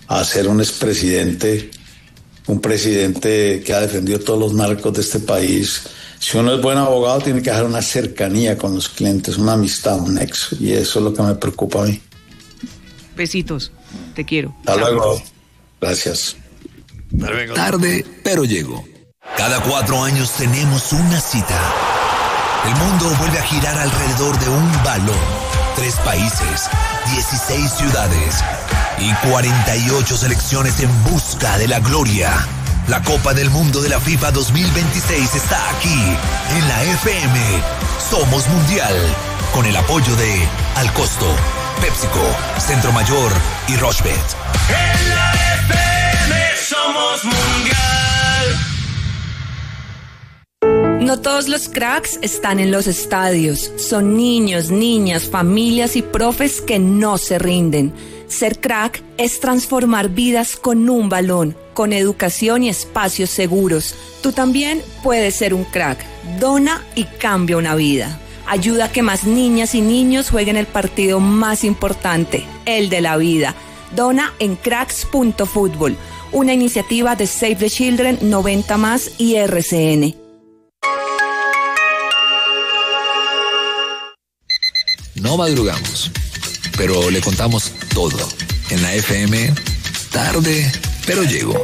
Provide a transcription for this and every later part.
a ser un expresidente, un presidente que ha defendido todos los marcos de este país. Si uno es buen abogado, tiene que dejar una cercanía con los clientes, una amistad, un nexo, y eso es lo que me preocupa a mí. Besitos, te quiero. Hasta luego. Gracias. Tarde, pero llego. Cada 4 años tenemos una cita. El mundo vuelve a girar alrededor de un balón. 3 países, 16 ciudades y 48 selecciones en busca de la gloria. La Copa del Mundo de la FIFA 2026 está aquí, en la FM. Somos Mundial, con el apoyo de Al Costo, PepsiCo, Centro Mayor y Rochebet. En la FM somos Mundial. No todos los cracks están en los estadios. Son niños, niñas, familias y profes que no se rinden. Ser crack es transformar vidas con un balón, con educación y espacios seguros. Tú también puedes ser un crack. Dona y cambia una vida. Ayuda a que más niñas y niños jueguen el partido más importante, el de la vida. Dona en cracks.football, una iniciativa de Save the Children, 90+ y RCN. No madrugamos, pero le contamos todo. En la FM, tarde, pero llego.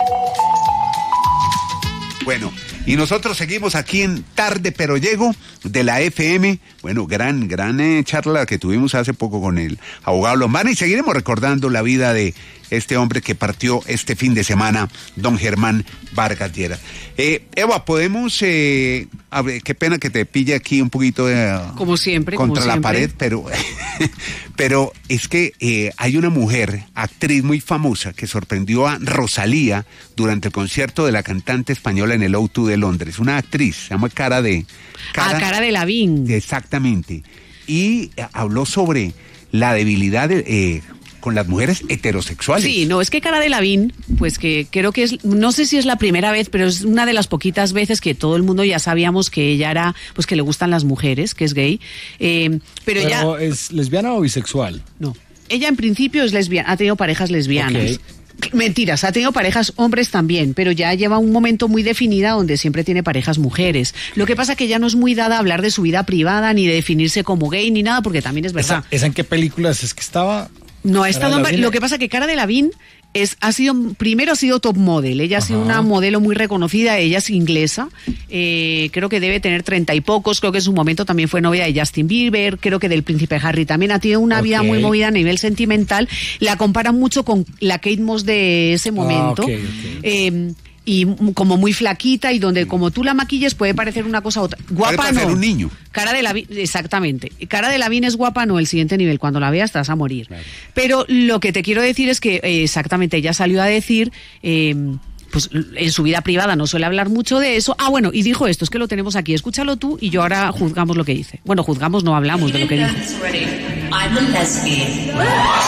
Bueno, y nosotros seguimos aquí en Tarde pero Llego de la FM. Bueno, gran charla que tuvimos hace poco con el abogado Lombana, y seguiremos recordando la vida de este hombre que partió este fin de semana, don Germán Vargas Lleras. Eva, podemos, a ver, qué pena que te pille aquí un poquito como siempre, contra como la siempre. pared, pero es que hay una mujer, actriz muy famosa, que sorprendió a Rosalía durante el concierto de la cantante española en el O2 de Londres. Una actriz, se llama Cara Delevingne. Exactamente. Y habló sobre la debilidad con las mujeres heterosexuales. Sí, no, es que Cara Delevingne, pues que creo que es, no sé si es la primera vez, pero es una de las poquitas veces que todo el mundo ya sabíamos que ella era, pues que le gustan las mujeres, que es gay. Pero ella... ¿Es lesbiana o bisexual? No, ella en principio es lesbiana, ha tenido parejas lesbianas. Okay. Mentiras, ha tenido parejas hombres también, pero ya lleva un momento muy definida donde siempre tiene parejas mujeres. Lo que pasa es que ella no es muy dada a hablar de su vida privada, ni de definirse como gay, ni nada, porque también es verdad. ¿Esa en qué películas es que estaba? No, ha estado lo que pasa es que Cara Delevingne ha sido top model. Ella ha sido una modelo muy reconocida. Ella es inglesa. Creo que debe tener 30 y pocos. Creo que en su momento también fue novia de Justin Bieber. Creo que del príncipe Harry también. Ha tenido una vida muy movida a nivel sentimental. La comparan mucho con la Kate Moss de ese momento. Y como muy flaquita, y donde como tú la maquilles puede parecer una cosa u otra. Guapa no. Un niño. Cara Delevingne, exactamente. Cara Delevingne es guapa, no, el siguiente nivel. Cuando la veas te vas a morir. Claro. Pero lo que te quiero decir es que exactamente ella salió a decir... pues en su vida privada no suele hablar mucho de eso. Ah, bueno, y dijo esto, es que lo tenemos aquí. Escúchalo tú y yo ahora juzgamos lo que dice. Bueno, juzgamos, no hablamos de lo que dice. I'm a lesbian.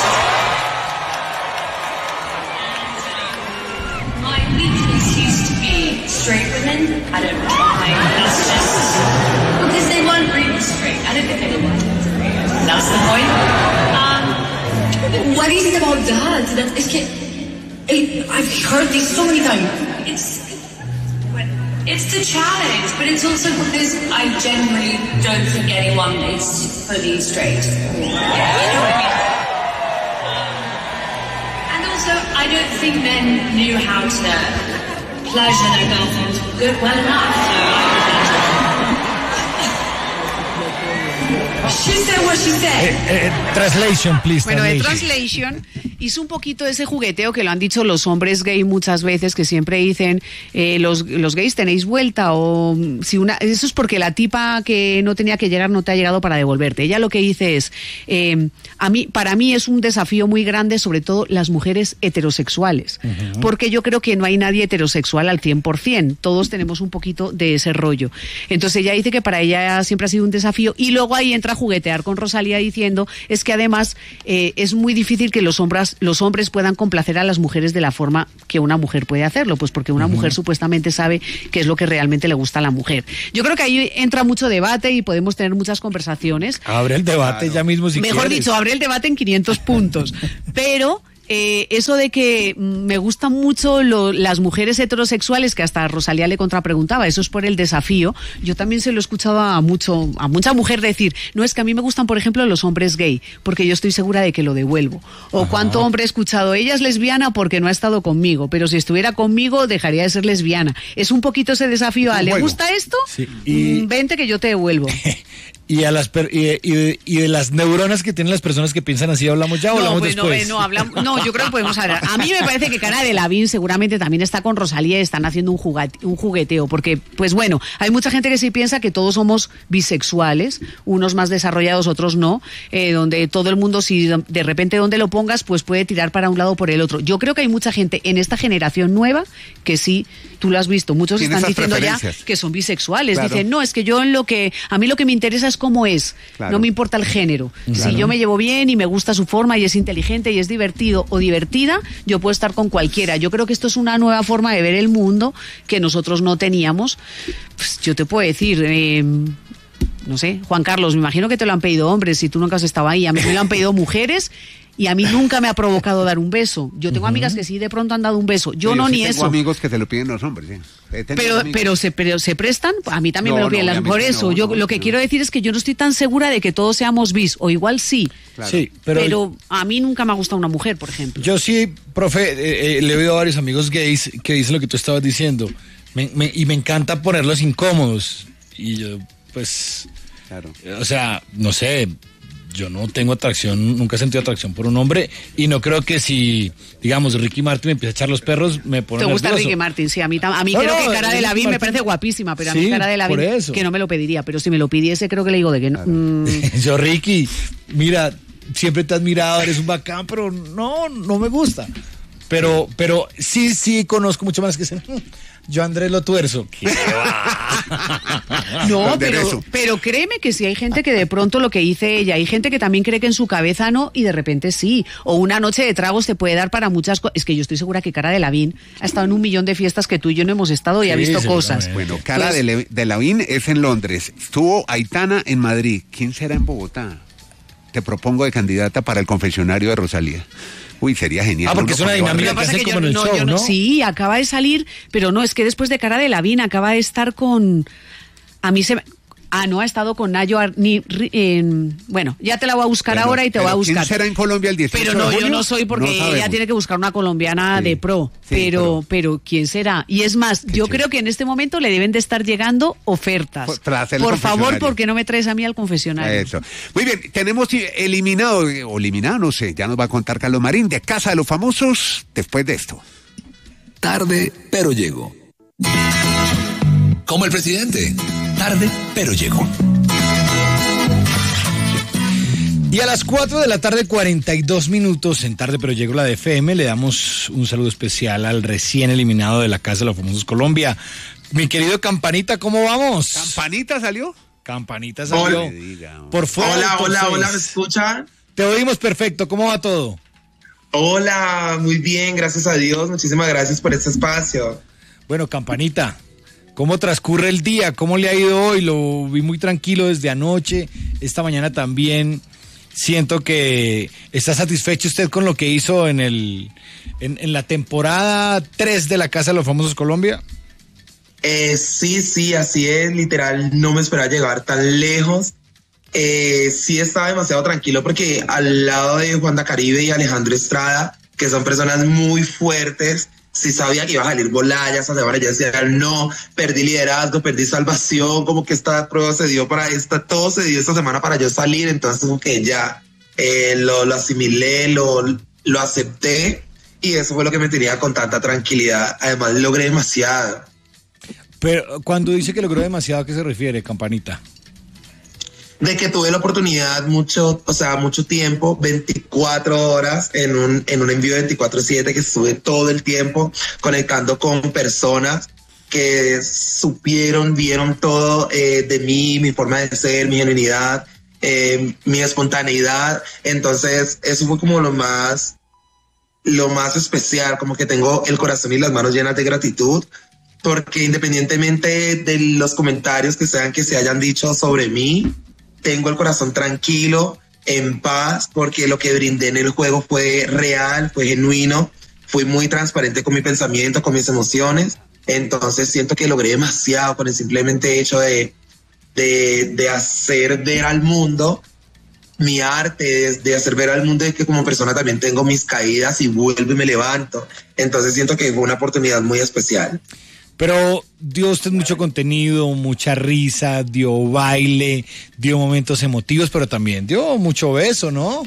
My weakness used to be straight women. I don't know why. It's just because they weren't really straight. I don't think they were straight. That's the point. What is it about that? Es que I've heard this so many times. It's the challenge, but it's also because I genuinely don't think anyone is fully straight. You know what I mean? And also, I don't think men knew how to pleasure their girlfriends good well enough. She said what she said. Translation, please. Bueno, de translation hizo un poquito de ese jugueteo que lo han dicho los hombres gay muchas veces, que siempre dicen los gays tenéis vuelta, o si eso es porque la tipa que no tenía que llegar no te ha llegado para devolverte. Ella lo que dice es para mí es un desafío muy grande, sobre todo las mujeres heterosexuales, porque yo creo que no hay nadie heterosexual al 100%, todos tenemos un poquito de ese rollo. Entonces ella dice que para ella siempre ha sido un desafío, y luego ahí entra a juguetear con Rosalía diciendo es que además es muy difícil que los hombres puedan complacer a las mujeres de la forma que una mujer puede hacerlo, pues porque una mujer supuestamente sabe qué es lo que realmente le gusta a la mujer. Yo creo que ahí entra mucho debate y podemos tener muchas conversaciones. Abre el debate ya mismo si Mejor quieres. dicho, abre el debate en 500 puntos. Pero eso de que me gustan mucho las mujeres heterosexuales, que hasta Rosalía le contrapreguntaba, eso es por el desafío. Yo también se lo he escuchado a mucha mujer decir, no, es que a mí me gustan, por ejemplo, los hombres gay, porque yo estoy segura de que lo devuelvo. O cuánto hombre he escuchado, ella es lesbiana porque no ha estado conmigo, pero si estuviera conmigo dejaría de ser lesbiana. Es un poquito ese desafío a, ¿le gusta esto? Sí. Vente que yo te devuelvo. Y de las neuronas que tienen las personas que piensan así, ¿hablamos ya o hablamos después? No, yo creo que podemos hablar. A mí me parece que Cara Delevingne seguramente también está con Rosalía y están haciendo un jugueteo, porque, pues bueno, hay mucha gente que sí piensa que todos somos bisexuales, unos más desarrollados, otros no, donde todo el mundo, si de repente donde lo pongas, pues puede tirar para un lado o por el otro. Yo creo que hay mucha gente en esta generación nueva que sí, tú lo has visto, muchos están diciendo ya que son bisexuales. Claro. Dicen, no, es que yo a mí lo que me interesa es cómo es, claro. No me importa el género. Claro. Si yo me llevo bien y me gusta su forma y es inteligente y es divertido o divertida, yo puedo estar con cualquiera. Yo creo que esto es una nueva forma de ver el mundo que nosotros no teníamos. Pues yo te puedo decir, no sé, Juan Carlos, me imagino que te lo han pedido hombres, si tú nunca has estado ahí. A mí me lo han pedido mujeres. Y a mí nunca me ha provocado dar un beso. Yo tengo amigas que sí de pronto han dado un beso. Yo no, ni eso. Tengo amigos que te lo piden los hombres, sí. Pero se prestan. A mí también me lo piden. Por eso, yo lo que quiero decir es que yo no estoy tan segura de que todos seamos bis. O igual sí. Claro. Sí, pero a mí nunca me ha gustado una mujer, por ejemplo. Yo sí, profe, le he oído a varios amigos gays que dicen lo que tú estabas diciendo. Y me encanta ponerlos incómodos. Y yo, pues... Claro. O sea, no sé... Yo no tengo atracción, nunca he sentido atracción por un hombre y no creo que si, digamos, Ricky Martin me empieza a echar los perros, me pone nervioso. ¿Te gusta Ricky Martin? Sí, a mí creo que Cara Delevingne me parece guapísima, pero sí, a mí Cara Delevingne que no me lo pediría, pero si me lo pidiese creo que le digo de que no. Yo, Ricky, mira, siempre te has admirado, eres un bacán, pero no me gusta. Pero sí conozco mucho más que dicen, yo Andrés lo tuerzo. ¿Qué va? No, pero créeme que sí hay gente que de pronto lo que dice ella, hay gente que también cree que en su cabeza no y de repente sí. O una noche de tragos te puede dar para muchas cosas. Es que yo estoy segura que Cara Delevingne ha estado en 1.000.000 de fiestas que tú y yo no hemos estado y ha visto cosas. Bueno, Cara Delevingne es en Londres. Estuvo Aitana en Madrid. ¿Quién será en Bogotá? Te propongo de candidata para el confesionario de Rosalía. Uy, sería genial. Porque es una dinámica que hacen como en el show, ¿no? Sí, acaba de salir, pero no, es que después de Cara Delevingne acaba de estar con... A mí se me... no ha estado con Nayo bueno, ya te la voy a buscar ahora y te voy a buscar. ¿Quién será en Colombia el 18 Pero no, de julio? yo no soy porque ella tiene que buscar una colombiana de pro. Sí, pero ¿quién será? Y es más, yo creo que en este momento le deben de estar llegando ofertas. Por favor, ¿por qué no me traes a mí al confesionario? Eso. Muy bien, tenemos eliminado, no sé, ya nos va a contar Carlos Marín de Casa de los Famosos después de esto. Tarde, pero llego. Como el presidente. Tarde, pero llegó. Y a las 4 de la tarde, 42 minutos, en Tarde, pero llegó la de FM, le damos un saludo especial al recién eliminado de la Casa de los Famosos Colombia. Mi querido Campanita, ¿cómo vamos? ¿Campanita salió? Campanita salió. Por favor. Hola, ¿me escuchan? Te oímos perfecto, ¿cómo va todo? Hola, muy bien, gracias a Dios, muchísimas gracias por este espacio. Bueno, Campanita, ¿cómo transcurre el día? ¿Cómo le ha ido hoy? Lo vi muy tranquilo desde anoche, esta mañana también. Siento que está satisfecho usted con lo que hizo en la temporada 3 de la Casa de los Famosos Colombia. Sí, así es, literal, no me esperaba llegar tan lejos. Sí estaba demasiado tranquilo porque al lado de Juanda Caribe y Alejandro Estrada, que son personas muy fuertes, sí sabía que iba a salir volada esa semana. Ya decía, no, perdí liderazgo, perdí salvación, como que esta prueba se dio todo se dio esta semana para yo salir, entonces como que ya lo asimilé, lo acepté y eso fue lo que me tenía con tanta tranquilidad. Además logré demasiado. Pero cuando dice que logró demasiado, ¿a qué se refiere, Campanita? De que tuve la oportunidad mucho tiempo, 24 horas en un envío de 24/7, que estuve todo el tiempo conectando con personas que vieron todo de mí, mi forma de ser, mi genuinidad, mi espontaneidad. Entonces eso fue como lo más especial, como que tengo el corazón y las manos llenas de gratitud, porque independientemente de los comentarios que se hayan dicho sobre mí, tengo el corazón tranquilo en paz, porque lo que brindé en el juego fue real, fue genuino, fui muy transparente con mi pensamiento, con mis emociones. Entonces siento que logré demasiado con el simplemente hecho de hacer ver al mundo mi arte, de hacer ver al mundo de que como persona también tengo mis caídas y vuelvo y me levanto. Entonces siento que fue una oportunidad muy especial. Pero dio usted mucho contenido, mucha risa, dio baile, dio momentos emotivos, pero también dio mucho beso, ¿no?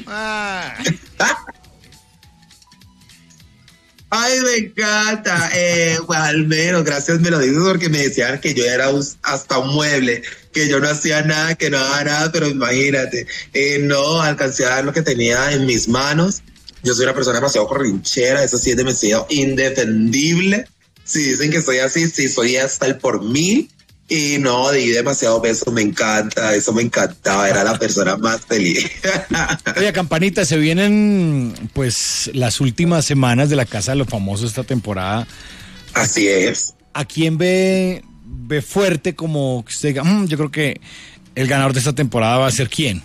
Ay, me encanta. Bueno, al menos, gracias, me lo dices porque me decían que yo era hasta un mueble, que yo no hacía nada, que no daba nada, pero imagínate, no alcancé a dar lo que tenía en mis manos. Yo soy una persona demasiado corrinchera, eso sí es demasiado indefendible. Si dicen que soy así, sí, soy hasta el por mil. Y no, di demasiado beso, me encanta, eso me encantaba, era la persona más feliz. Oye, Campanita, se vienen pues las últimas semanas de la Casa de los Famosos esta temporada. Así es. ¿A quién ve fuerte como que usted diga, yo creo que el ganador de esta temporada va a ser quién?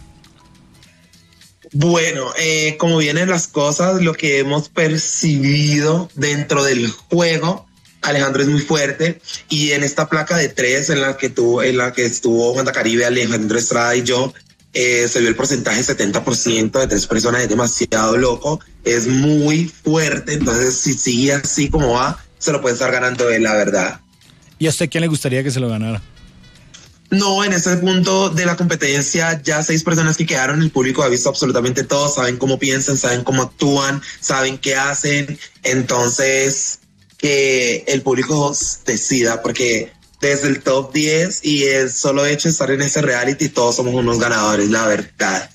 Bueno, como vienen las cosas, lo que hemos percibido dentro del juego, Alejandro es muy fuerte, y en esta placa de 3 en la que estuvo Juanda Caribe, Alejandro Estrada y yo, se vio el porcentaje 70% de 3 personas, es demasiado loco, es muy fuerte. Entonces si sigue así como va, se lo puede estar ganando él, la verdad. ¿Y a usted quién le gustaría que se lo ganara? No, en ese punto de la competencia, ya 6 personas que quedaron, el público ha visto absolutamente todo, saben cómo piensan, saben cómo actúan, saben qué hacen. Entonces que el público decida, porque desde el top 10 y el solo hecho de estar en ese reality, todos somos unos ganadores, la verdad.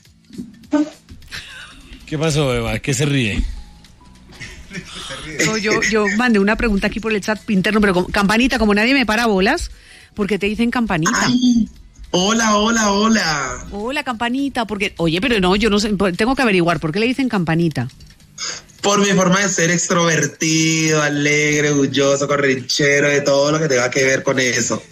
¿Qué pasó, Eva? ¿Qué se ríe? No, yo mandé una pregunta aquí por el chat interno, pero Campanita, como nadie me para bolas, ¿por qué te dicen Campanita? Ay, hola. Hola, Campanita, porque, oye, pero no, yo no sé, tengo que averiguar, ¿por qué le dicen Campanita? Por mi forma de ser extrovertido, alegre, orgulloso, corrinchero, de todo lo que tenga que ver con eso.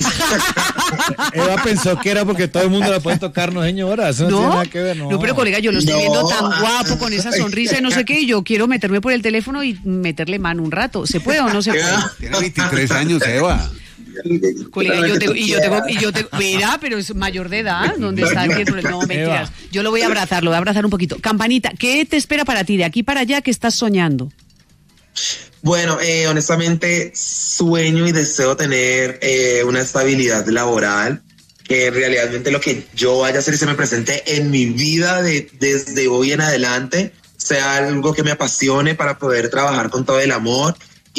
Eva pensó que era porque todo el mundo la puede tocar, no señora, eso no tiene nada que ver, no. No, pero colega, yo lo estoy viendo tan guapo, con esa sonrisa y no sé qué, y yo quiero meterme por el teléfono y meterle mano un rato. ¿Se puede o no se puede? Tiene 23 años, Eva. Colega, yo tengo, mira, pero es mayor de edad, ¿dónde está aquí el problema? No, mentiras. Yo lo voy a abrazar un poquito. Campanita, ¿qué te espera para ti de aquí para allá? ¿Qué estás soñando? Bueno, honestamente sueño y deseo tener una estabilidad laboral, que realmente lo que yo vaya a hacer y se me presente en mi vida desde hoy en adelante sea algo que me apasione para poder trabajar con todo el amor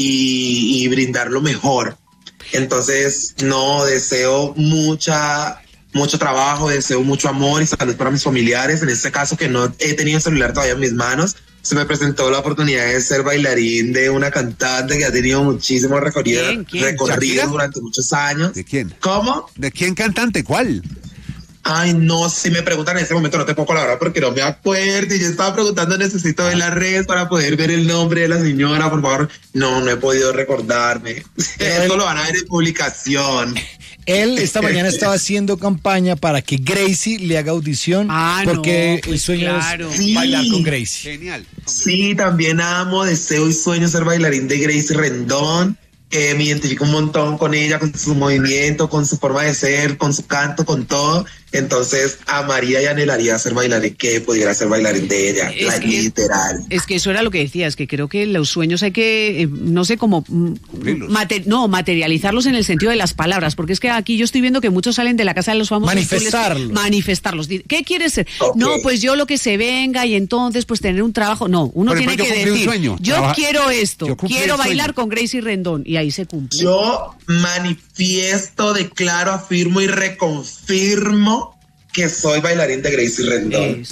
y brindar lo mejor. Entonces, no, deseo mucho trabajo, deseo mucho amor y salud para mis familiares. En este caso, que no he tenido el celular todavía en mis manos, se me presentó la oportunidad de ser bailarín de una cantante que ha tenido muchísimo recorrido durante muchos años. ¿De quién? ¿Cómo? ¿De quién cantante? ¿Cuál? Ay, no, si me preguntan en ese momento no te puedo colaborar porque no me acuerdo. Y yo estaba preguntando, necesito ver las redes para poder ver el nombre de la señora, por favor. No he podido recordarme. Esto lo van a ver en publicación. Él esta mañana estaba haciendo campaña para que Gracie le haga audición, porque el sueño es bailar con Gracie. Genial. Sí, también deseo y sueño ser bailarín de Gracie Rendón. Me identifico un montón con ella, con su movimiento, con su forma de ser, con su canto, con todo. Entonces amaría y anhelaría ser bailarín, que pudiera ser bailarín de ella, literal. Es que eso era lo que decías, que creo que los sueños hay que, no sé cómo, materializarlos en el sentido de las palabras, porque es que aquí yo estoy viendo que muchos salen de la Casa de los Famosos. Manifestarlos. ¿Qué quieres ser? Okay. No, pues yo lo que se venga y entonces pues tener un trabajo. No, uno tiene que decir, yo quiero esto, quiero bailar con Gracie Rendón, y ahí se cumple. Yo manifiesto, declaro, afirmo y reconfirmo que soy bailarín de Gracie Rendón.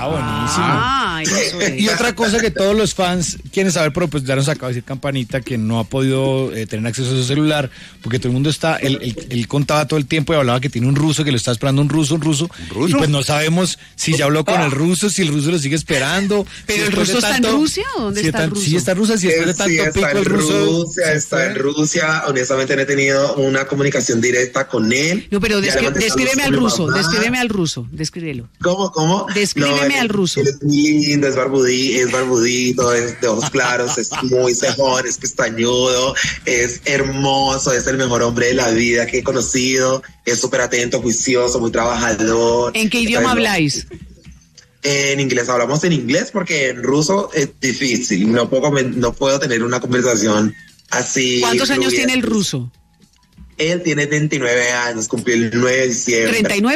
Buenísimo. Y otra cosa que todos los fans quieren saber, pero pues ya nos acaba de decir Campanita que no ha podido tener acceso a su celular, porque todo el mundo está, él contaba todo el tiempo y hablaba que tiene un ruso, que lo está esperando un ruso, y pues no sabemos si ya habló con el ruso, si el ruso lo sigue esperando. ¿Pero el ruso está en Rusia o dónde está el ruso? Sí, está en Rusia, si después de tanto pico el ruso... Está en Rusia, honestamente no he tenido una comunicación directa con él. No, pero descríbeme al ruso, ruso, descríbelo. ¿Cómo? Descríbeme al ruso. Él es muy lindo, es barbudito, es de ojos claros, es muy cejón, es pestañudo, es hermoso, es el mejor hombre de la vida que he conocido, es súper atento, juicioso, muy trabajador. ¿En qué idioma habláis? En inglés, hablamos en inglés porque en ruso es difícil, no puedo tener una conversación así. ¿Cuántos años tiene el ruso? Él tiene 29 años, cumplió el 9 de diciembre. ¿39?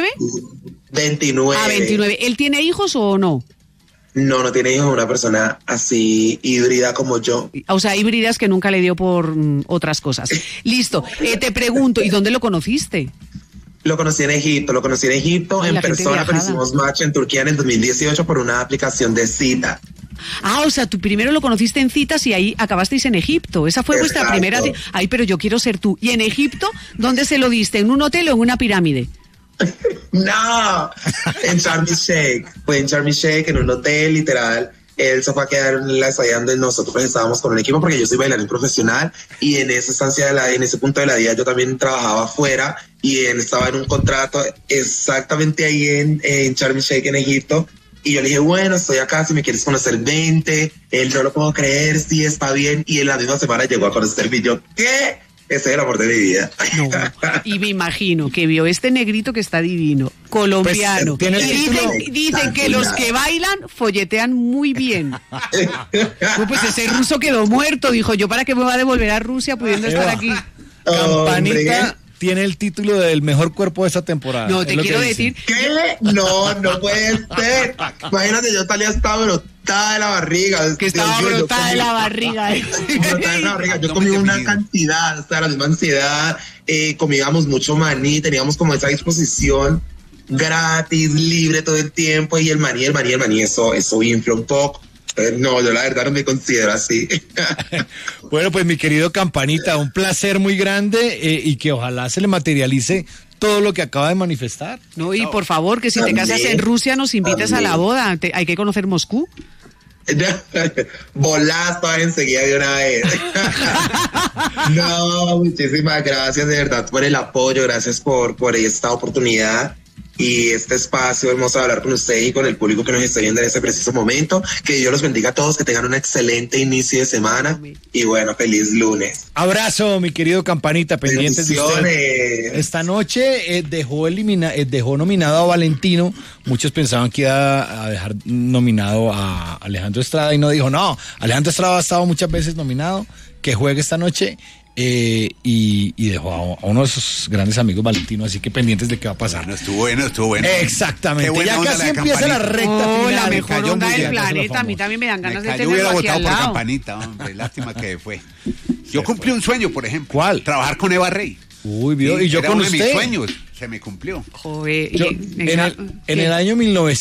29. Ah, 29. ¿Él tiene hijos o no? No tiene hijos, una persona así híbrida como yo. O sea, híbridas que nunca le dio por otras cosas. Listo, te pregunto, ¿y dónde lo conociste? Lo conocí en Egipto, Ay, en la gente persona, pero viajada. hicimos match en Turquía en el 2018 por una aplicación de cita. Ah, o sea, tú primero lo conociste en citas y ahí acabasteis en Egipto. Esa fue vuestra Exacto. primera... Ay, pero yo quiero ser tú. ¿Y en Egipto dónde se lo diste? ¿En un hotel o en una pirámide? No, en Sharm el Sheikh. Fue en Sharm el Sheikh, en un hotel, literal. Él se fue a quedar en la estadía donde nosotros estábamos con un equipo porque yo soy bailarín profesional y en esa estancia en ese punto de la vida yo también trabajaba afuera y él estaba en un contrato exactamente ahí en Sharm el Sheikh, en Egipto. Y yo le dije, bueno, estoy acá, si me quieres conocer, vente. Él no lo puedo creer, sí, está bien. Y en la misma semana llegó a conocerme y yo, ¿qué? Ese es el amor de mi vida. No. Y me imagino que vio este negrito que está divino, colombiano. Pues, tiene el y título. dicen que los que bailan folletean muy bien. No, pues ese ruso quedó muerto, dijo yo, ¿para qué me va a devolver a Rusia pudiendo estar aquí? Campanita tiene el título del mejor cuerpo de esta temporada. No, te es lo quiero que dicen. decir... ¿Qué? No puede ser. Imagínate, yo talía estaba brotada de la barriga. Que estaba Dios mío, brotada de la barriga. Brotada de la barriga. Yo No comí me una definido. cantidad, o sea, la misma ansiedad. Comíamos mucho maní, teníamos como esa disposición gratis, libre todo el tiempo. Y el maní, eso infla un poco. No, yo la verdad no me considero así. Bueno, pues mi querido Campanita, un placer muy grande y que ojalá se le materialice todo lo que acaba de manifestar. No, y por favor, que si te casas en Rusia nos invites a la boda. Hay que conocer Moscú. Volás todas enseguida de una vez. No, muchísimas gracias de verdad por el apoyo, gracias por esta oportunidad y este espacio hermoso de hablar con usted y con el público que nos está viendo en ese preciso momento. Que Dios los bendiga a todos, que tengan un excelente inicio de semana y bueno, feliz lunes. Abrazo, mi querido Campanita, pendientes de usted. Bendiciones. Esta noche dejó nominado a Valentino. Muchos pensaban que iba a dejar nominado a Alejandro Estrada y no dijo, no, Alejandro Estrada ha estado muchas veces nominado, que juegue esta noche. Y dejó a uno de sus grandes amigos, Valentino, así que pendientes de qué va a pasar. Bueno, estuvo bueno. Exactamente, Qué buena ya onda casi la de empieza la Campanita. recta Oh, final. la Me mejor cayó onda muy del bien, planeta. A mí también me dan ganas de Yo hubiera tenerlo aquí votado al por lado. Campanita, hombre, lástima que fue. Yo cumplí un sueño, por ejemplo. ¿Cuál? Trabajar con Eva Rey. Uy, vio, y yo Era con uno de mis usted. sueños, se me cumplió. Joder, Yo, en el año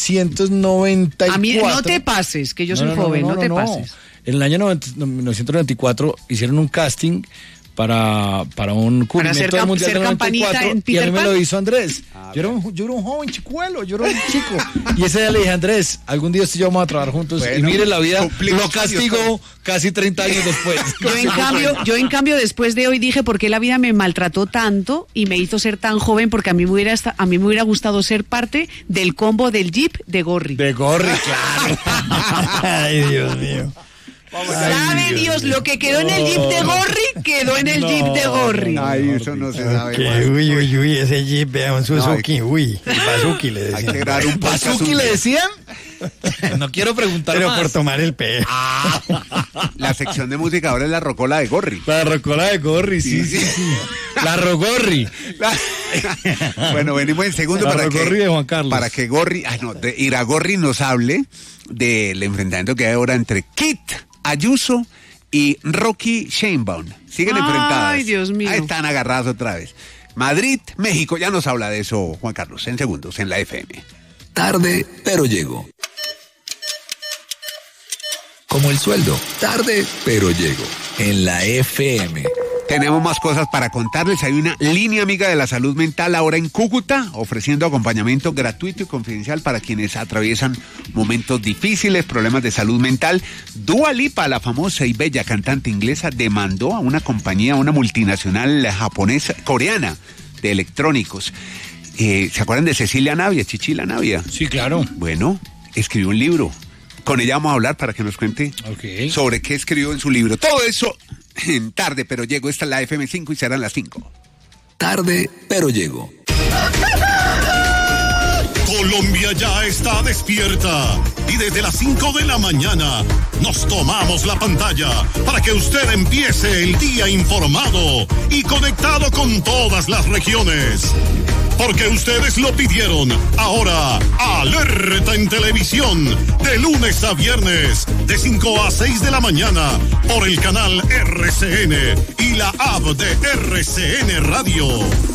1994. A mí no te pases, que yo soy joven, no te pases. En el año 1994 hicieron un casting para un cubrimiento del Mundial ser del Campanita 94 en y a Peter mí me Pan. lo hizo Andrés. Yo era un joven chicuelo, yo era un chico. Y ese día le dije, Andrés, algún día usted y yo vamos a trabajar juntos. Bueno, y mire, la vida cumplimos lo castigó casi 30 años después. Yo en cambio después de hoy dije por qué la vida me maltrató tanto y me hizo ser tan joven, porque a mí me hubiera gustado ser parte del combo del Jeep de Gorri. De Gorri, claro. Ay, Dios mío. ¿Sabe Dios lo que quedó en el Jeep de Gorri? Quedó en el Jeep de Gorri. Ay, eso no se sabe. Que, uy, ese Jeep, vea, un Suzuki, No, uy, el Bazuki le Hay decían. que grabar un podcast. ¿Bazuki le decían? No quiero preguntar Pero más. por tomar el pe. La sección de música ahora es la rocola de Gorri. La rocola de Gorri, sí. La Rogorri. Bueno, venimos en segundo La para Rogorri de Juan Carlos. Para que Gorri, Iragorri nos hable del enfrentamiento que hay ahora entre Kit Ayuso y Rocky Sheinbaum. Siguen Ay, enfrentadas. Dios mío. Ahí están agarradas otra vez. Madrid, México, ya nos habla de eso Juan Carlos, en segundos, en la FM. Tarde, pero llego. Como el sueldo, tarde, pero llego. En la FM. Tenemos más cosas para contarles. Hay una línea amiga de la salud mental ahora en Cúcuta, ofreciendo acompañamiento gratuito y confidencial para quienes atraviesan momentos difíciles, problemas de salud mental. Dua Lipa, la famosa y bella cantante inglesa, demandó a una compañía, una multinacional japonesa, coreana, de electrónicos. ¿Se acuerdan de Cecilia Navia, Chichila Navia? Sí, claro. Bueno, escribió un libro. Con ella vamos a hablar para que nos cuente sobre qué escribió en su libro. Todo eso en Tarde Pero Llego. Esta es la FM5 y serán las 5. Tarde Pero Llego. Colombia ya está despierta y desde las 5 de la mañana nos tomamos la pantalla para que usted empiece el día informado y conectado con todas las regiones. Porque ustedes lo pidieron. Ahora, Alerta en Televisión, de lunes a viernes, de 5 a 6 de la mañana, por el canal RCN y la app de RCN Radio.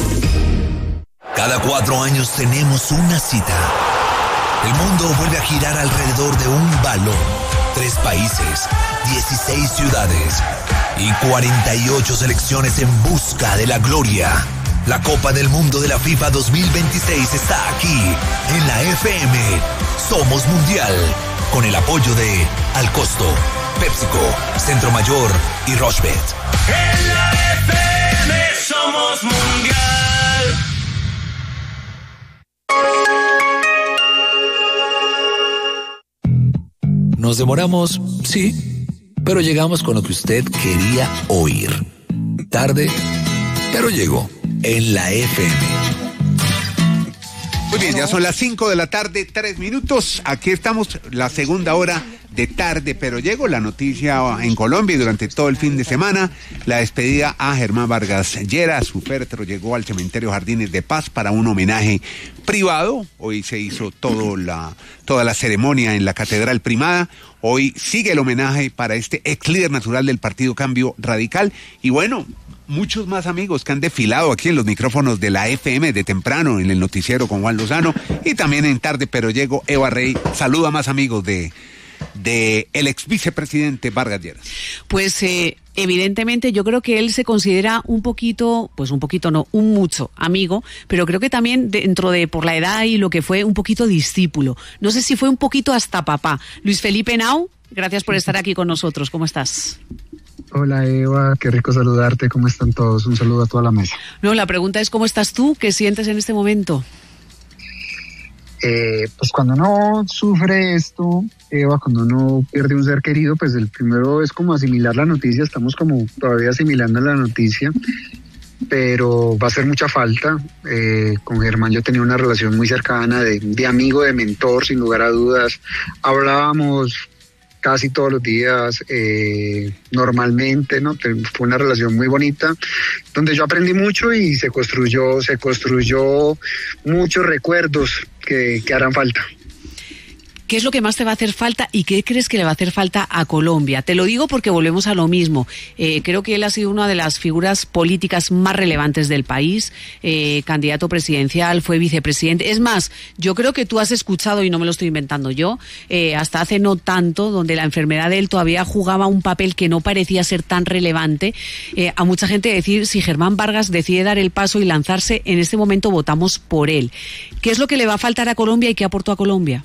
Cada 4 años tenemos una cita. El mundo vuelve a girar alrededor de un balón. 3 países, 16 ciudades y 48 selecciones en busca de la gloria. La Copa del Mundo de la FIFA 2026 está aquí, en la FM. Somos Mundial, con el apoyo de Alcosto, PepsiCo, Centro Mayor y Rochebet. En la FM somos Mundial. Nos demoramos, sí, pero llegamos con lo que usted quería oír. Tarde, pero llegó. En la FM. Muy bien, ya son las 5 de la tarde, 3 minutos. Aquí estamos, la segunda hora de Tarde Pero Llego. La noticia en Colombia y durante todo el fin de semana. La despedida a Germán Vargas Lleras. Su féretro llegó al cementerio Jardines de Paz para un homenaje privado. Hoy se hizo toda la ceremonia en la Catedral Primada. Hoy sigue el homenaje para este ex líder natural del Partido Cambio Radical. Y bueno, muchos más amigos que han desfilado aquí en los micrófonos de la FM de temprano, en el noticiero con Juan Lozano, y también en Tarde Pero Llego, Eva Rey saluda a más amigos de el ex vicepresidente Vargas Lleras. Pues evidentemente yo creo que él se considera un mucho amigo, pero creo que también dentro de, por la edad y lo que fue, un poquito discípulo. No sé si fue un poquito hasta papá. Luis Felipe Henao, gracias por estar aquí con nosotros. ¿Cómo estás? Hola Eva, qué rico saludarte, ¿cómo están todos? Un saludo a toda la mesa. No, la pregunta es ¿cómo estás tú? ¿Qué sientes en este momento? Pues cuando uno sufre esto, Eva, cuando uno pierde un ser querido, pues el primero es como asimilar la noticia, estamos como todavía asimilando la noticia, pero va a hacer mucha falta. Con Germán yo tenía una relación muy cercana de amigo, de mentor, sin lugar a dudas. Hablábamos casi todos los días, normalmente, ¿no? Fue una relación muy bonita, donde yo aprendí mucho y se construyó muchos recuerdos que harán falta. ¿Qué es lo que más te va a hacer falta y qué crees que le va a hacer falta a Colombia? Te lo digo porque volvemos a lo mismo. Creo que él ha sido una de las figuras políticas más relevantes del país, candidato presidencial, fue vicepresidente. Es más, yo creo que tú has escuchado, y no me lo estoy inventando yo, hasta hace no tanto, donde la enfermedad de él todavía jugaba un papel que no parecía ser tan relevante, a mucha gente decir, si Germán Vargas decide dar el paso y lanzarse, en este momento votamos por él. ¿Qué es lo que le va a faltar a Colombia y qué aportó a Colombia?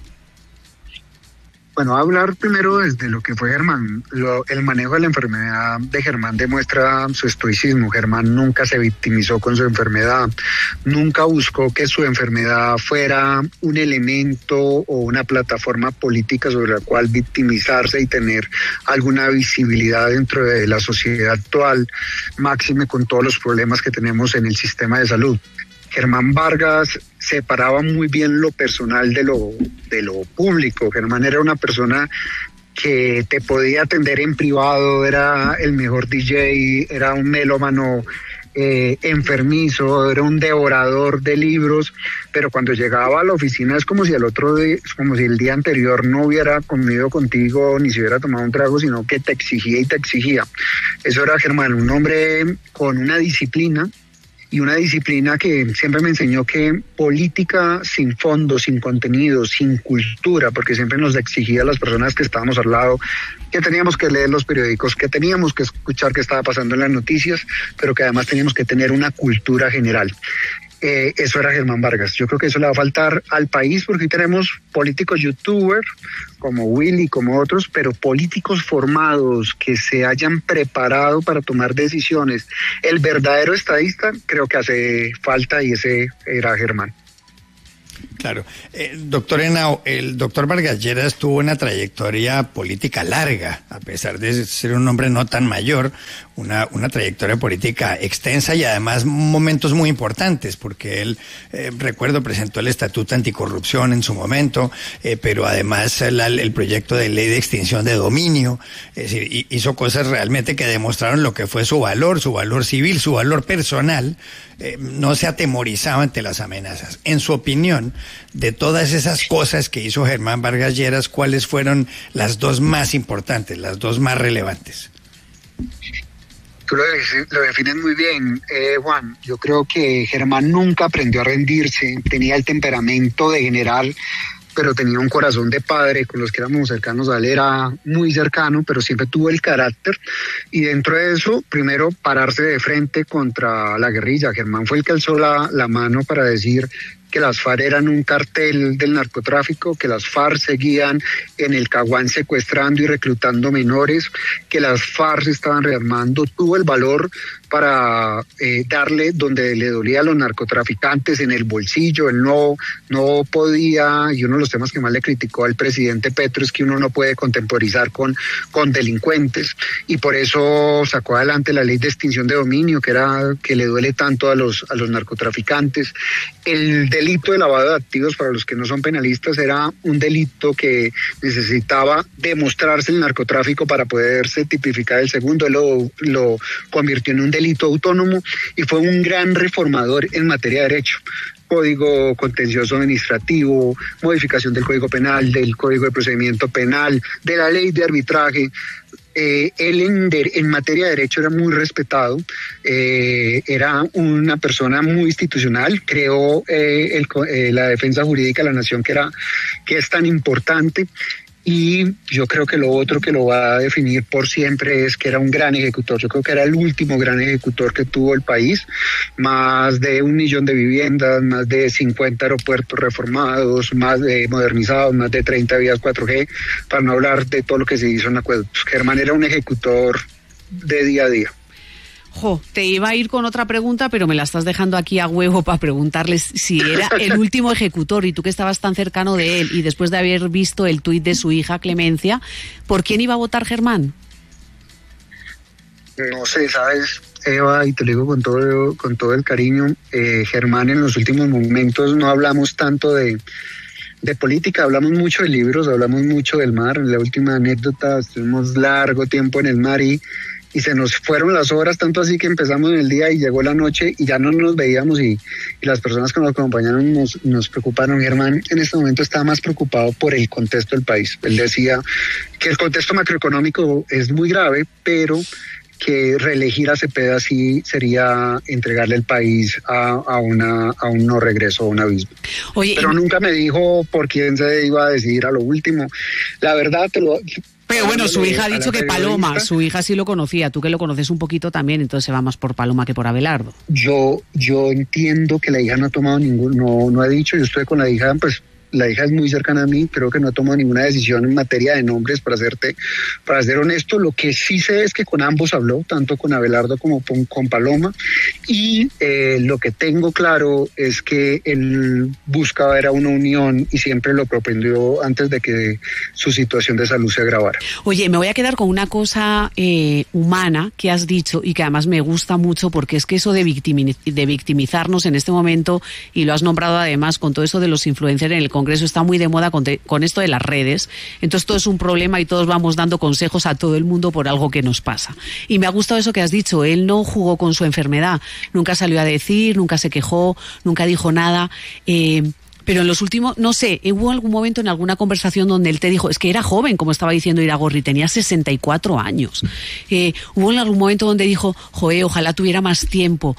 Bueno, hablar primero desde lo que fue Germán. El manejo de la enfermedad de Germán demuestra su estoicismo. Germán nunca se victimizó con su enfermedad, nunca buscó que su enfermedad fuera un elemento o una plataforma política sobre la cual victimizarse y tener alguna visibilidad dentro de la sociedad actual, máxime con todos los problemas que tenemos en el sistema de salud. Germán Vargas separaba muy bien lo personal de lo público. Germán era una persona que te podía atender en privado, era el mejor DJ, era un melómano enfermizo, era un devorador de libros, pero cuando llegaba a la oficina es como si el día anterior no hubiera comido contigo ni se hubiera tomado un trago, sino que te exigía y te exigía. Eso era Germán, un hombre con una disciplina, y una disciplina que siempre me enseñó que política sin fondo, sin contenido, sin cultura, porque siempre nos exigía a las personas que estábamos al lado que teníamos que leer los periódicos, que teníamos que escuchar qué estaba pasando en las noticias, pero que además teníamos que tener una cultura general. Eso era Germán Vargas. Yo creo que eso le va a faltar al país, porque hoy tenemos políticos youtubers como Willy, como otros, pero políticos formados que se hayan preparado para tomar decisiones. El verdadero estadista creo que hace falta, y ese era Germán. Claro. Doctor Henao, el doctor Vargas Lleras tuvo una trayectoria política larga, a pesar de ser un hombre no tan mayor, una trayectoria política extensa y además momentos muy importantes, porque él, recuerdo, presentó el Estatuto Anticorrupción en su momento, pero además el proyecto de ley de extinción de dominio, es decir, hizo cosas realmente que demostraron lo que fue su valor civil, su valor personal. No se atemorizaba ante las amenazas. En su opinión, de todas esas cosas que hizo Germán Vargas Lleras, ¿cuáles fueron las dos más importantes, las dos más relevantes? Tú lo defines muy bien, Juan. Yo creo que Germán nunca aprendió a rendirse, tenía el temperamento de general, pero tenía un corazón de padre. Con los que éramos cercanos a él era muy cercano, pero siempre tuvo el carácter. Y dentro de eso, primero, pararse de frente contra la guerrilla. Germán fue el que alzó la mano para decir que las FARC eran un cartel del narcotráfico, que las FARC seguían en el Caguán secuestrando y reclutando menores, que las FARC se estaban rearmando. Tuvo el valor para darle donde le dolía a los narcotraficantes, en el bolsillo. Él no podía, y uno de los temas que más le criticó al presidente Petro es que uno no puede contemporizar con delincuentes, y por eso sacó adelante la ley de extinción de dominio, que le duele tanto a los narcotraficantes. El delito de lavado de activos, para los que no son penalistas, era un delito que necesitaba demostrarse el narcotráfico para poderse tipificar el segundo. Él lo convirtió en un delito autónomo y fue un gran reformador en materia de derecho. Código contencioso administrativo, modificación del Código Penal, del Código de Procedimiento Penal, de la ley de arbitraje. Él en materia de derecho era muy respetado, era una persona muy institucional, creó la defensa jurídica de la nación, que es tan importante. Y yo creo que lo otro que lo va a definir por siempre es que era un gran ejecutor. Yo creo que era el último gran ejecutor que tuvo el país. Más de 1 millón de viviendas, más de 50 aeropuertos reformados, más de modernizados, más de 30 vías 4G, para no hablar de todo lo que se hizo en acueductos. Germán era un ejecutor de día a día. Te iba a ir con otra pregunta, pero me la estás dejando aquí a huevo para preguntarles si era el último ejecutor, y tú que estabas tan cercano de él y después de haber visto el tuit de su hija Clemencia, ¿por quién iba a votar Germán? No sé, ¿sabes, Eva? Y te lo digo con todo el cariño, Germán, en los últimos momentos no hablamos tanto de política, hablamos mucho de libros, hablamos mucho del mar. En la última anécdota, estuvimos largo tiempo en el mar y se nos fueron las horas, tanto así que empezamos en el día y llegó la noche y ya no nos veíamos, y las personas que nos acompañaron nos preocuparon. Germán en este momento estaba más preocupado por el contexto del país. Él decía que el contexto macroeconómico es muy grave, pero que reelegir a Cepeda sí sería entregarle el país a un no regreso, a un abismo. Pero nunca me dijo por quién se iba a decidir a lo último. La verdad, pero bueno, su hija ha dicho que Paloma, su hija sí lo conocía, tú que lo conoces un poquito también, entonces se va más por Paloma que por Abelardo. Yo entiendo que la hija no ha tomado no ha dicho, yo estoy con la hija, pues la hija es muy cercana a mí, creo que no ha tomado ninguna decisión en materia de nombres, para ser honesto. Lo que sí sé es que con ambos habló, tanto con Abelardo como con Paloma, y lo que tengo claro es que él buscaba era una unión y siempre lo propendió antes de que su situación de salud se agravara. Oye, me voy a quedar con una cosa humana que has dicho y que además me gusta mucho, porque es que eso de victimizarnos en este momento, y lo has nombrado además con todo eso de los influencers en el Congreso, está muy de moda con esto de las redes. Entonces todo es un problema y todos vamos dando consejos a todo el mundo por algo que nos pasa. Y me ha gustado eso que has dicho, él no jugó con su enfermedad, nunca salió a decir, nunca se quejó, nunca dijo nada. Pero en los últimos, no sé, hubo algún momento en alguna conversación donde él te dijo, es que era joven, como estaba diciendo Iragorri, tenía 64 años. Hubo en algún momento donde dijo, ojalá tuviera más tiempo,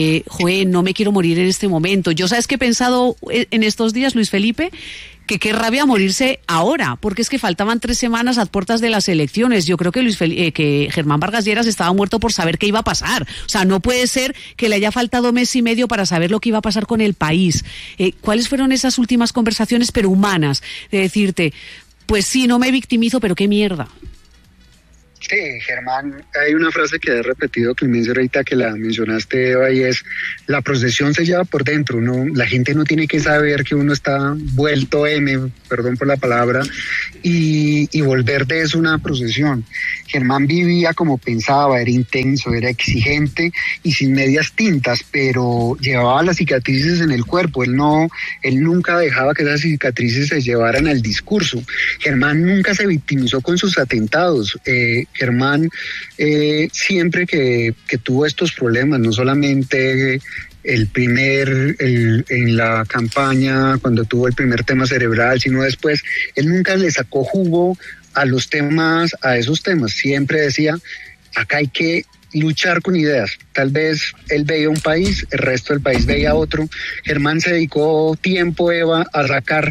no me quiero morir en este momento. Yo, ¿sabes qué he pensado en estos días, Luis Felipe? Que qué rabia morirse ahora, porque es que faltaban 3 semanas a puertas de las elecciones. Yo creo que que Germán Vargas Lleras estaba muerto por saber qué iba a pasar. O sea, no puede ser que le haya faltado 1 mes y medio para saber lo que iba a pasar con el país. ¿Cuáles fueron esas últimas conversaciones, pero humanas, de decirte, pues sí, no me victimizo, pero qué mierda? Sí, Germán, hay una frase que he repetido, Clemencia, ahorita que la mencionaste, Eva, y es: la procesión se lleva por dentro, la gente no tiene que saber que uno está vuelto M, perdón por la palabra, y volver de eso una procesión. Germán vivía como pensaba, era intenso, era exigente y sin medias tintas, pero llevaba las cicatrices en el cuerpo. Él nunca dejaba que esas cicatrices se llevaran al discurso. Germán nunca se victimizó con sus atentados. Germán siempre que tuvo estos problemas, no solamente en la campaña, cuando tuvo el primer tema cerebral, sino después, él nunca le sacó jugo a esos temas. Siempre decía, acá hay que luchar con ideas. Tal vez él veía un país, el resto del país veía otro. Germán se dedicó tiempo, Eva, a sacar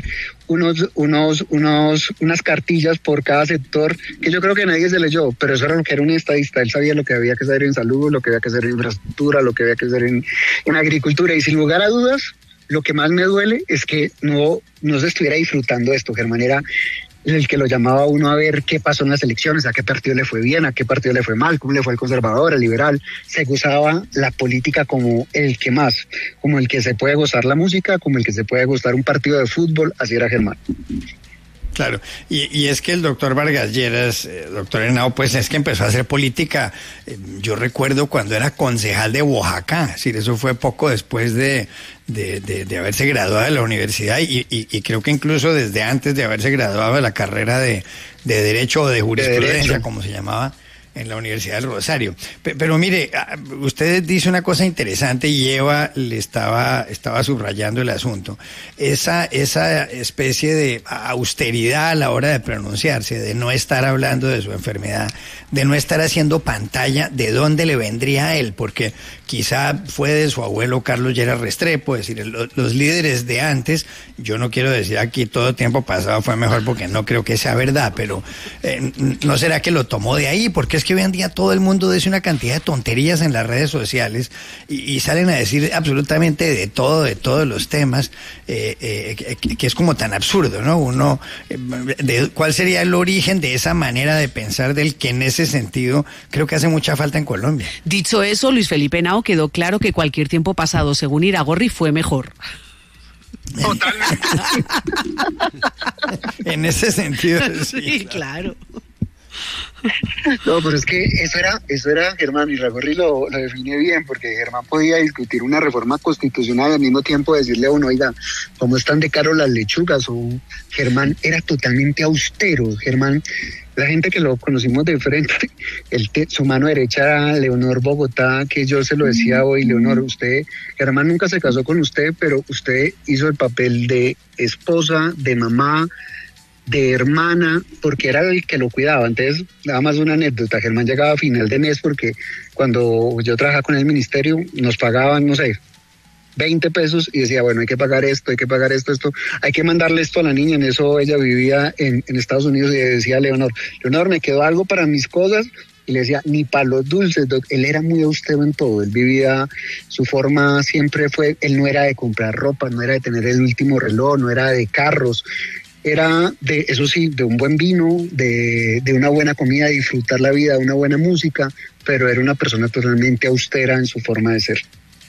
unas cartillas por cada sector que yo creo que nadie se leyó, pero eso era lo que era un estadista. Él sabía lo que había que hacer en salud, lo que había que hacer en infraestructura, lo que había que hacer en agricultura, y sin lugar a dudas, lo que más me duele es que no se estuviera disfrutando esto. Germán era el que lo llamaba a uno a ver qué pasó en las elecciones, a qué partido le fue bien, a qué partido le fue mal, cómo le fue al conservador, al liberal. Se gozaba la política como el que más, como el que se puede gozar la música, como el que se puede gozar un partido de fútbol. Así era Germán. Claro, y es que el doctor Vargas Lleras, doctor Henao, pues es que empezó a hacer política, yo recuerdo cuando era concejal de Oaxaca, es decir, eso fue poco después de haberse graduado de la universidad y creo que incluso desde antes de haberse graduado de la carrera de Derecho o de Jurisprudencia, como se llamaba, en la Universidad del Rosario. Pero mire, usted dice una cosa interesante y Eva le estaba subrayando el asunto. Esa especie de austeridad a la hora de pronunciarse, de no estar hablando de su enfermedad, de no estar haciendo pantalla de dónde le vendría a él, porque quizá fue de su abuelo Carlos Lleras Restrepo, es decir, los líderes de antes, yo no quiero decir aquí todo tiempo pasado fue mejor porque no creo que sea verdad, pero ¿no será que lo tomó de ahí? Porque es que hoy en día todo el mundo dice una cantidad de tonterías en las redes sociales y salen a decir absolutamente de todos los temas, que es como tan absurdo, ¿no? ¿Cuál sería el origen de esa manera de pensar del que en ese sentido creo que hace mucha falta en Colombia? Dicho eso, Luis Felipe Henao, quedó claro que cualquier tiempo pasado, según Iragorri, fue mejor. Totalmente. En ese sentido, sí, claro. No, pero es que eso era Germán, y Iragorri lo define bien, porque Germán podía discutir una reforma constitucional y al mismo tiempo decirle a uno, oiga, ¿cómo están de caro las lechugas? O Germán era totalmente austero. Germán, la gente que lo conocimos de frente, su mano derecha era Leonor Bogotá, que yo se lo decía hoy, Leonor, Germán nunca se casó con usted, pero usted hizo el papel de esposa, de mamá, de hermana, porque era el que lo cuidaba. Entonces, nada más una anécdota, Germán llegaba a final de mes porque cuando yo trabajaba con el ministerio nos pagaban, no sé, 20 pesos y decía, bueno, hay que pagar esto, hay que mandarle esto a la niña. En eso ella vivía en Estados Unidos y le decía a Leonor, me quedó algo para mis cosas. Y le decía, ni para los dulces, él era muy austero en todo, él vivía, su forma siempre fue, él no era de comprar ropa, no era de tener el último reloj, no era de carros, era de, eso sí, de un buen vino, de una buena comida, de disfrutar la vida, de una buena música, pero era una persona totalmente austera en su forma de ser.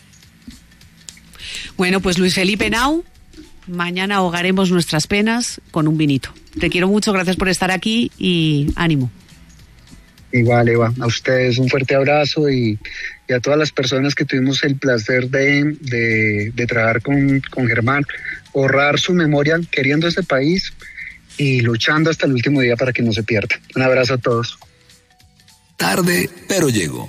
Bueno, pues Luis Felipe Henao, mañana ahogaremos nuestras penas con un vinito. Te quiero mucho, gracias por estar aquí y ánimo. Igual, Eva, a ustedes un fuerte abrazo y a todas las personas que tuvimos el placer de trabajar con Germán, honrar su memoria queriendo este país y luchando hasta el último día para que no se pierda. Un abrazo a todos. Tarde, pero llego.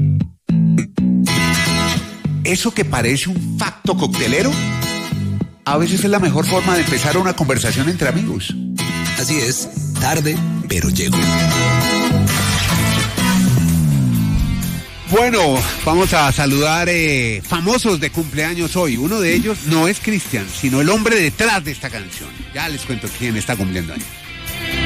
Eso que parece un facto coctelero, a veces es la mejor forma de empezar una conversación entre amigos. Así es, tarde, pero llego. Bueno, vamos a saludar famosos de cumpleaños hoy. Uno de ellos no es Cristian, sino el hombre detrás de esta canción. Ya les cuento quién está cumpliendo años.